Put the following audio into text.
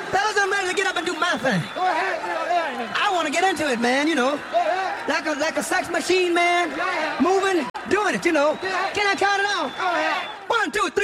Fellas, I'm ready to get up and do my thing. Go ahead. I want to get into it, man, you know. Like a sex machine, man. Moving, doing it, you know. Can I count it out? Go ahead. 1, 2, 3.